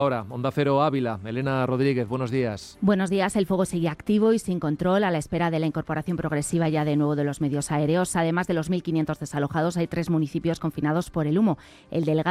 Ahora, Onda Cero Ávila, Elena Rodríguez, buenos días. Buenos días. El fuego sigue activo y sin control a la espera de la incorporación progresiva ya de nuevo de los medios aéreos. Además de los 1.500 desalojados, hay 3 municipios confinados por el humo. El del